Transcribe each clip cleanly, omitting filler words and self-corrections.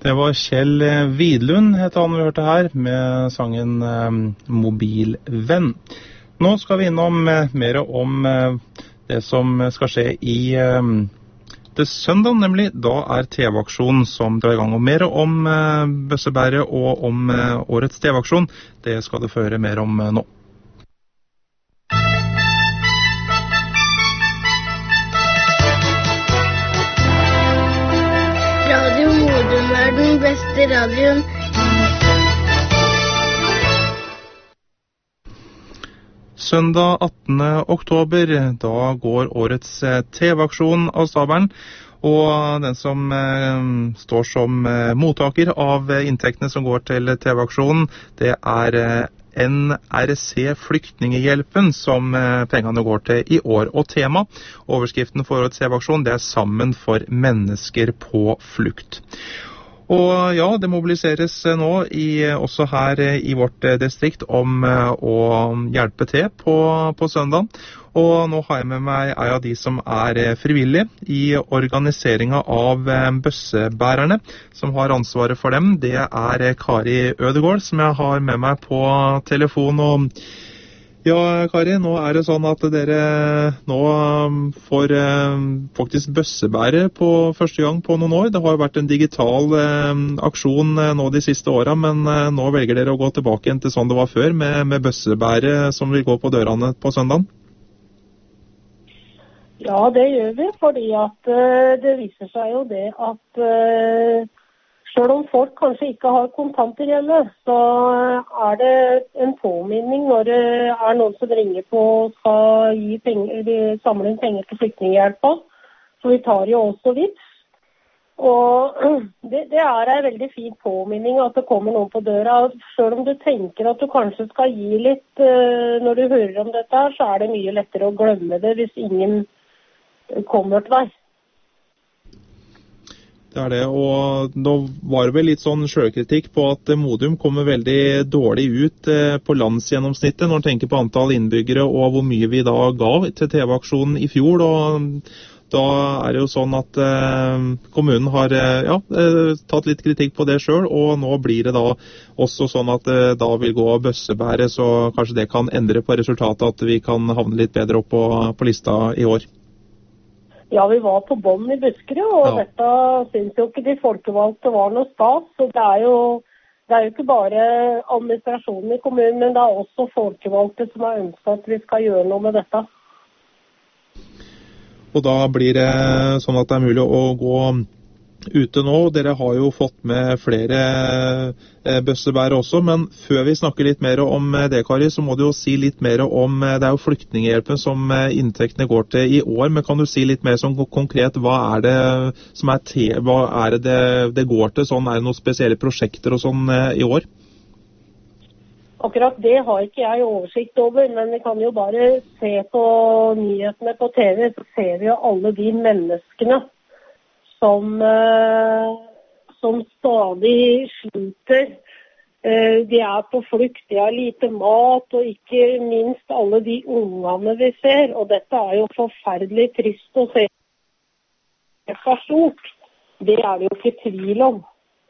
Det var Kjell Vidlund, het han vi hørte her, med sangen Mobilvenn. Nå skal vi innom mer om det som skal skje i til søndag, nemlig. Da TV-aksjonen som drar i gang. Og mer om bøssebæret og om årets TV-aksjon, det skal du få høre mer om nå. Radio Modum er den beste radioen. Søndag 18. oktober, da går årets TV-aksjon av stabelen, og den som står som mottaker av inntektene som går til TV-aksjonen, det NRC Flyktningehjelpen som pengene går til i år. Og tema, overskriften for årets TV-aksjon, det Sammen for mennesker på flukt. Og ja, det mobiliseres nå også her i vårt distrikt om å hjelpe til på søndag. Og nå har jeg med meg en av de som frivillige i organiseringen av bøssebærerne, som har ansvaret for dem. Det Kari Ødegård, som jeg har med meg på telefon. Og ja, Kari, nå det sånn at dere nå får faktisk bøssebære på første gang på noen år. Det har vært en digital aksjon nå de siste årene, men nå velger dere å gå tilbake igjen til sånn det var før, med bøssebære som vil gå på dørene på søndagen. Ja, det gjør vi, fordi at det viser seg jo det at selv om folk kanskje ikke har kontanter hjemme, så det en påminning når det noen som ringer på og skal gi penger, samle inn penger til flyktninghjelpa. Så vi tar jo også vips. Og det en veldig fin påminning at det kommer noen på døra. Selv om du tenker at du kanskje skal gi litt når du hører om dette her, så det mye lettere å glemme det hvis ingen kommer til deg. Det det, og nå var det vel litt sånn selvkritikk på at Modum kommer veldig dårlig ut på landsgjennomsnittet når man tenker på antall innbyggere og hvor mye vi da ga til TV-aksjonen i fjor, og da det jo sånn at kommunen har tatt litt kritikk på det selv, og nå blir det da også sånn at da vil gå bøssebære, så kanskje det kan endre på resultatet at vi kan havne litt bedre opp på lista i år. Ja, vi var på bånd i Buskerud, og dette synes jo ikke de folkevalgte var noe stas. Så det jo ikke bare administrasjonen i kommunen, men det også folkevalgte som har ønsket at vi skal gjøre noe med dette. Og da blir det sånn at det mulig å gå ute nå. Dere har jo fått med flere bøssebære også, men før vi snakker litt mer om det, Kari, så må du jo si litt mer om, det jo flyktninghjelpen som inntektene går til i år, men kan du si litt mer sånn konkret, hva det som hva det går til, sånn, det noen spesielle prosjekter og sånn i år? Akkurat det har ikke jeg oversikt over, men vi kan jo bare se på nyhetene på TV, så ser vi jo alle de menneskene som stadig sliter. De på flukt, de har lite mat, og ikke minst alle de ungene vi ser. Og dette jo forferdelig trist å se. Det stort. Det det jo ikke tvil om.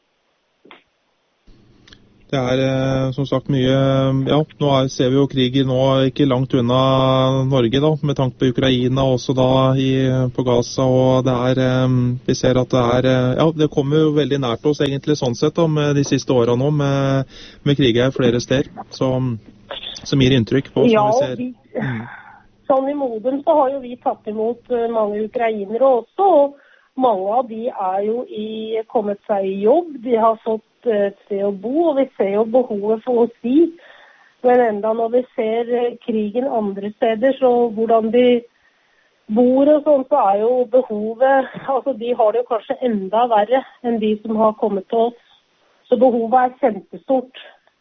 Det som sagt mye, ja, nå ser vi jo krigen nå ikke langt unna Norge da, med tanke på Ukraina, også da på Gaza, og det vi ser at det ja, det kommer jo veldig nært oss egentlig sånn sett da, med de siste årene nå, med kriger flere steder, som gir inntrykk på, som vi ser. Sånn i Modum så har jo vi tatt imot mange ukrainere også, og mange av de jo kommet seg i jobb, de har fått et sted å bo, og vi ser jo behovet for å si. Men enda når vi ser krigen andre steder, så hvordan de bor og sånt, så jo behovet, altså de har det jo kanskje enda verre enn de som har kommet til oss. Så behovet kjempestort.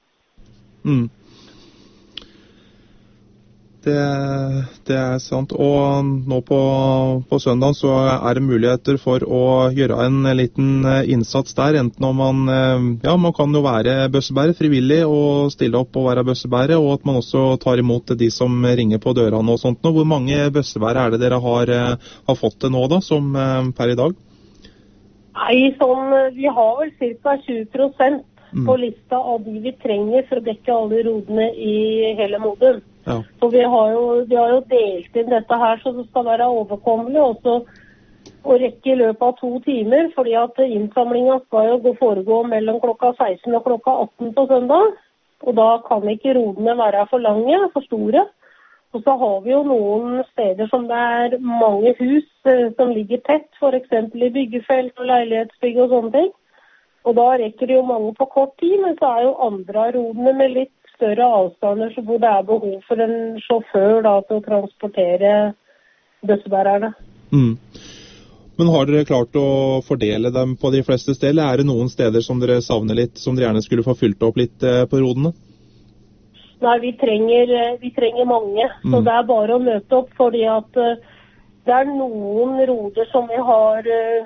Det sant, og nå på søndag så det muligheter for å gjøre en liten innsats der, enten om man kan jo være bøssebærer frivillig og stille opp og være bøssebærer, og at man også tar imot de som ringer på dørene og sånt. Hvor mange bøssebærer det dere har fått det nå da, som per i dag? Nei, vi har vel ca. 20% på lista av de vi trenger for å dekke alle rodene i hele Modum. Ja. Så vi har jo delt inn dette her, så det skal være overkommelig også å rekke i løpet av 2 timer, fordi at innsamlingen skal jo foregå mellom klokka 16 og klokka 18 på søndag. Og da kan ikke rodene være for lange, for store. Og så har vi jo noen steder som det er mange hus som ligger tett, for eksempel i byggefelt og leilighetsbygg og sånne ting. Og da rekker det jo mange på kort tid, men så er jo andre av rodene med litt større avstander, så hvor det er behov for en sjåfør da, til å transportere bøssebærerne. Men har dere klart å fordele dem på de fleste steder, eller er det noen steder som dere savner litt, som dere gjerne skulle få fylt opp litt på rodene? Nei, vi trenger mange, så det er bare å møte opp, fordi at det er noen roder som vi har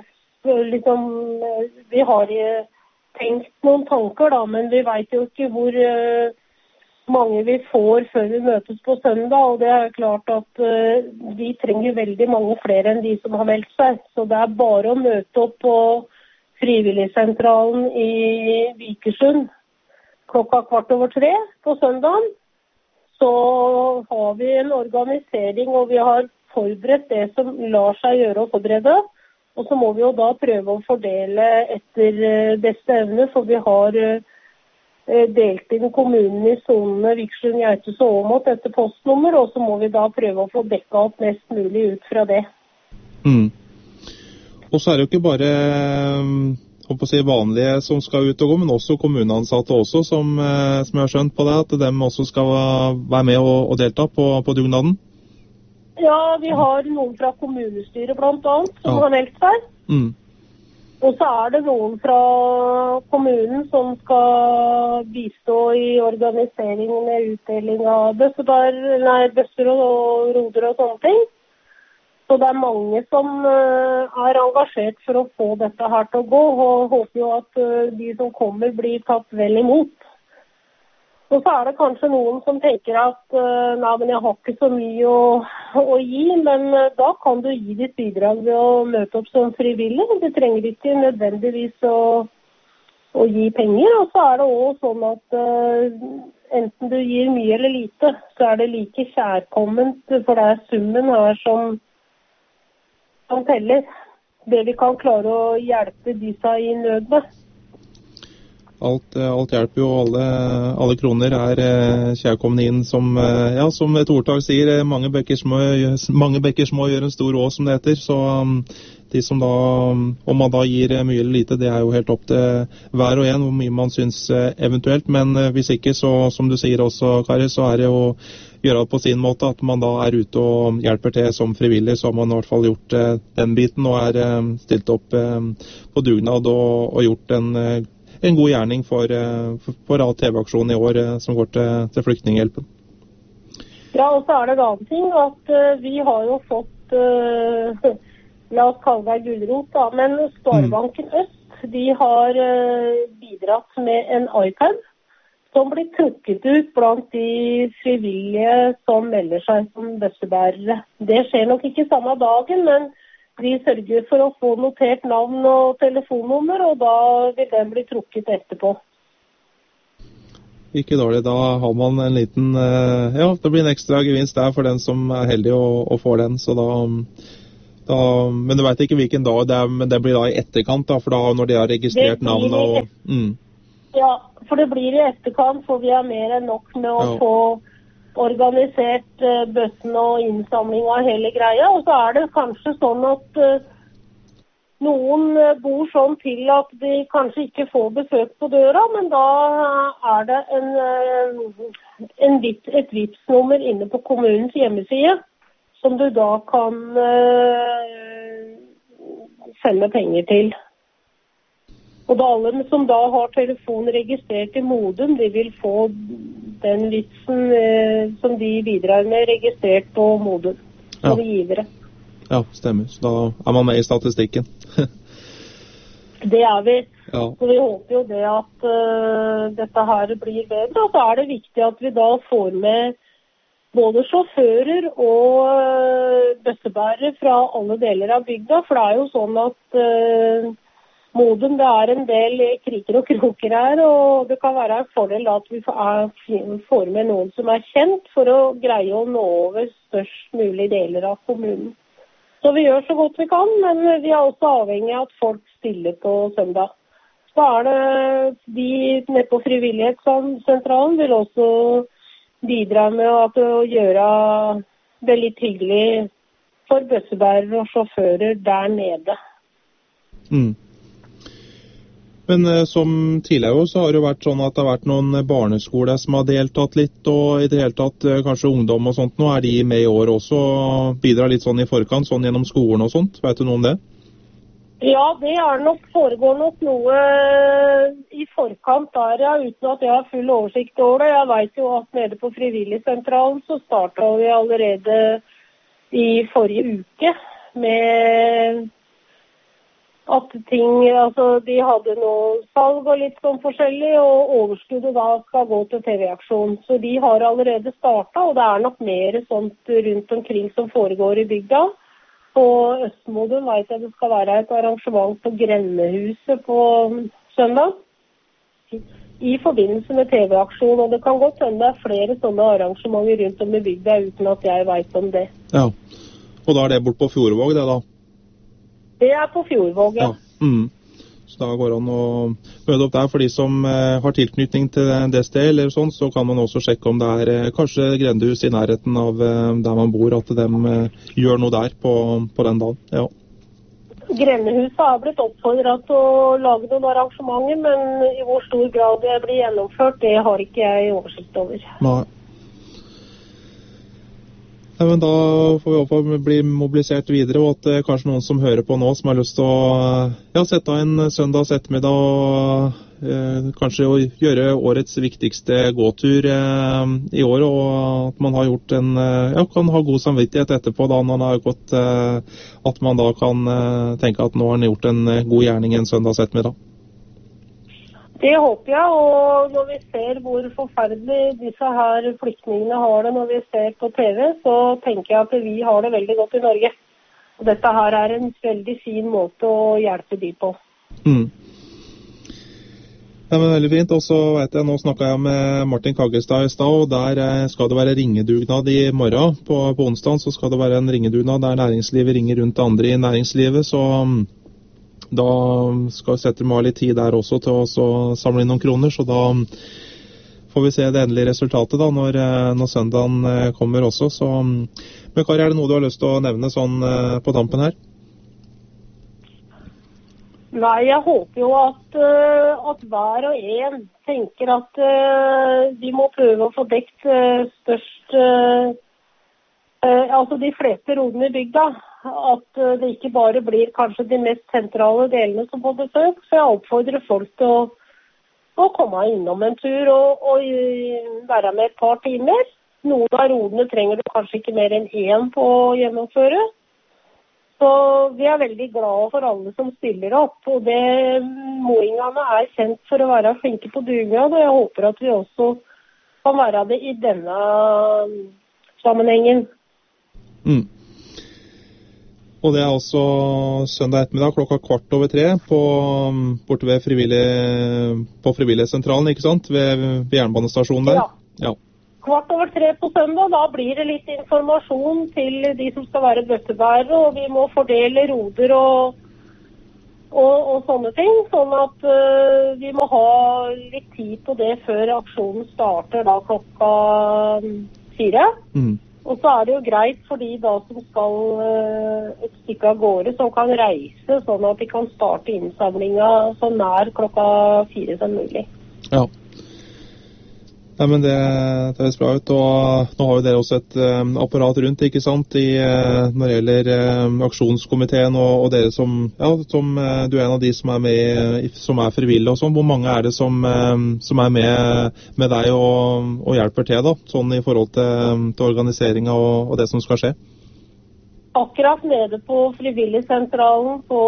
tenkt noen tanker da, men vi vet jo ikke hvor mange vi får før vi møtes på søndag, og det er klart at vi trenger veldig mange flere enn de som har meldt seg, så det er bare å møte opp på frivilligsentralen i Vikersund klokka 3:15 på søndagen. Så har vi en organisering, og vi har forberedt det som lar seg gjøre å forberede. Og så må vi jo da prøve å fordele etter beste evne, for vi har delt inn kommunen i zonene Vikersund, Geithus og Åmot etter postnummer, og så må vi da prøve å få dekket opp mest mulig ut fra det. Og så er det jo ikke bare vanlige som skal ut og gå, men også kommuneansatte også, som jeg har skjønt på det, at de også skal være med og delta på dugnaden? Ja, vi har noen fra kommunestyret blant annet som har meldt seg. Og så er det noen fra kommunen som skal bistå i organiseringen med utdeling av bøsser og roder og sånne ting. Så det er mange som er engasjert for å få dette her til å gå, og håper jo at de som kommer blir tatt vel imot. Og så er det kanskje noen som tenker at nei, men jeg har ikke så mye å gi, men da kan du gi ditt bidrag ved å møte opp som frivillig. Du trenger ikke nødvendigvis å gi penger, og så er det også sånn at enten du gir mye eller lite, så er det like kjærkomment, for det er summen her som teller. Det vi kan klare å hjelpe disse i nød med. Alt hjelper jo, alle kroner er kjærkomne inn, som et ordtak sier, mange bekker små gjør en stor å, som det heter. Så de som da, om man da gir mye eller lite, det er jo helt opp til hver og en hvor mye man synes eventuelt. Men hvis ikke, så som du sier også, Kari, så er det jo gjøre det på sin måte, at man da er ute og hjelper til som frivillig, så har man i hvert fall gjort den biten og er stilt opp på dugnad og gjort en god gjerning for TV-aksjonen i år som går til flyktninghjelpen. Ja, og så er det en annen ting at vi har jo fått, la oss kalle det gulrot da, men Sparebanken Øst, de har bidratt med en iPad som blir trukket ut blant de frivillige som melder seg som bøssebærere. Det skjer nok ikke samme dagen, men de sørger for å få notert navn og telefonnummer, og da vil den bli trukket etterpå. Ikke dårlig, da har man en liten, det blir en ekstra gevinst der for den som er heldig å få den, så da men du vet ikke hvilken dag det er, men det blir da i etterkant, da, for da når de har registrert navn og... Ja, for det blir i etterkant, for vi er mer enn nok med å få organisert bøssen og innsamling av hele greia. Og så er det kanskje sånn at noen bor sånn til at de kanskje ikke får besøk på døra, men da er det et Vipps-nummer inne på kommunens hjemmeside, som du da kan sende penger til. Og da alle som da har telefon registrert i Modum, de vil få den vitsen som de bidrar med registrert på Modum, som givere. Ja, stemmer. Så da er man med i statistikken. Det er vi. Ja. Så vi håper jo det at dette her blir bedre. Og så er det viktig at vi da får med både sjåfører og bøssebærere fra alle deler av bygda. For det er jo sånn at Modum, det en del kriker og kroker her, og det kan være en fordel at vi får med noen som kjent for å greie å nå over størst mulig deler av kommunen. Så vi gjør så godt vi kan, men vi også avhengig av at folk stiller på søndag. Så det de nede på frivillighetssentralen vil også bidra med å gjøre det litt hyggelig for bussebærere og sjåfører der nede. Men som tidligere år så har det jo vært sånn at det har vært noen barneskoler som har deltatt litt, og i det hele tatt kanskje ungdom og sånt. Nå de med i år også og bidrar litt sånn i forkant, sånn gjennom skolen og sånt. Vet du noe om det? Ja, det foregår nok noe i forkant der, ja, uten at jeg har full oversikt over det. Jeg vet jo at nede på frivilligsentralen så startet vi allerede i forrige uke med at de hadde noe salg og litt sånn forskjellig, og overskuddet da skal gå til TV-aksjon. Så de har allerede startet, og det nok mer sånt rundt omkring som foregår i bygda. På Østmodum vet jeg det skal være et arrangement på Grennehuset på søndag i forbindelse med TV-aksjon, og det kan godt hende det flere sånne arrangementer rundt om i bygda uten at jeg vet om det. Ja, og da det bort på Fjordvåg det da? Det på Fjordvåg, ja. Så da går det an å møte opp der. For de som har tilknytning til det stedet, eller sånn, så kan man også sjekke om det kanskje grendehus i nærheten av der man bor, at de gjør noe der på den dagen. Ja. Grendehuset har blitt oppfordret til å lage noen arrangementer, men i hvor stor grad det blir gjennomført, det har ikke jeg oversikt over. Nei. Ja, men da får vi håpe å bli mobilisert videre, og at kanskje noen som hører på nå som har lyst til å sette av en søndags ettermiddag og kanskje gjøre årets viktigste gåtur i år, og at man har gjort kan ha god samvittighet etterpå da når man har gått, at man da kan tenke at nå har man gjort en god gjerning en søndags ettermiddag. Det håper jeg, og når vi ser hvor forferdelig disse her flyktningene har det når vi ser på TV, så tenker jeg at vi har det veldig godt i Norge. Og dette her en veldig fin måte å hjelpe de på. Ja, men veldig fint. Og så vet jeg, nå snakket jeg med Martin Kaggestad i stad, og der skal det være ringedugnad i morgen. På onsdag så skal det være en ringedugnad der næringslivet ringer rundt andre i næringslivet, så da skal vi sette med litt tid der også til å samle inn noen kroner, så da får vi se det endelige resultatet da, når søndagen kommer også. Så, men Kari, det noe du har lyst til å nevne sånn på tampen her? Nei, jeg håper jo at hver og en tenker at de må prøve å få dekt størst, altså de fleste rodene i bygda. At det ikke bare blir kanskje de mest sentrale delene som får besøk, så jeg oppfordrer folk til å komme innom en tur og være med et par timer. Noen av rodene trenger du kanskje ikke mer enn én på å gjennomføre. Så vi veldig glade for alle som stiller opp, og moingene kjent for å være flinke på dugnad, og jeg håper at vi også kan være det i denne sammenhengen. Og det også søndag ettermiddag klokka 2:15 borte ved frivillighetssentralen, ikke sant? Ved jernbanestasjonen der? Ja. 2:15 på søndag, da blir det litt informasjon til de som skal være bøttebærere, og vi må fordele roder og sånne ting, sånn at vi må ha litt tid på det før aksjonen starter da klokka 4. Og så det jo greit for de da som skal et stykke av gårde, som kan reise, sånn at de kan starte innsamlinga så nær klokka 4 som mulig. Ja. Nei, men det høres bra ut, og nå har jo dere også et apparat rundt, ikke sant, når det gjelder aksjonskomiteen og dere som du en av de som med, som frivillige og sånn. Hvor mange det som med deg og hjelper til da, sånn i forhold til organiseringen og det som skal skje? Akkurat nede på frivilligsentralen på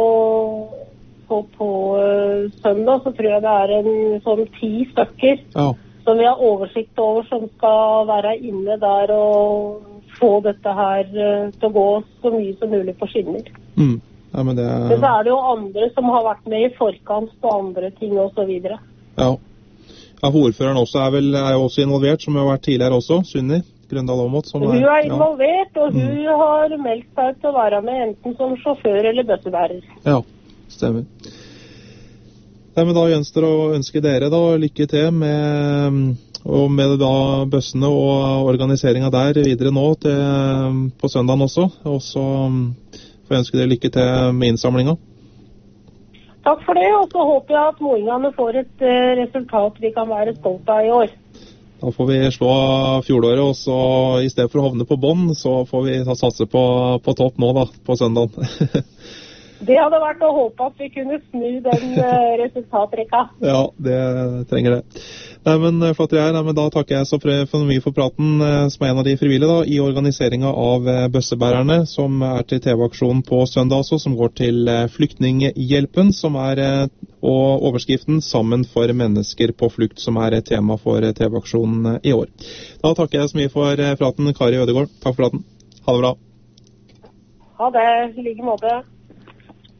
søndag, så tror jeg det en sånn 10 stykker. Ja. Som vi har oversikt over, som skal være inne der og få dette her til å gå så mye som mulig på skinner. Ja, men Men så det jo andre som har vært med i forkant på andre ting og så videre. Ja. Ja, ordføreren også er jo også involvert, som har vært tidligere også, Sunni Grøndal Aamodt. Hun involvert, og hun har meldt seg til å være med enten som sjåfør eller bøssebærer. Ja, stemmer. Ja, men da gjenstår å ønske dere da lykke til med da bøssene og organiseringen der videre nå på søndagen også. Og så får jeg ønske dere lykke til med innsamlingen. Takk for det, og så håper jeg at moingene får et resultat vi kan være stolt av i år. Da får vi slå fjoråret, og så i stedet for å havne på bånd, så får vi satse på topp nå da, på søndagen. Det hadde vært å håpe at vi kunne snu den resultatrekka. Ja, det trenger det. Nei, men flott det Nei, men da takker jeg så mye for praten, som en av de frivillige da, i organiseringen av bøssebærerne, som til TV-aksjonen på søndag også, som går til Flyktninghjelpen, som og overskriften «Sammen for mennesker på flukt», som tema for TV-aksjonen i år. Da takker jeg så mye for praten, Kari Ødegård. Takk for praten. Ha det bra. Ha det, i like måte.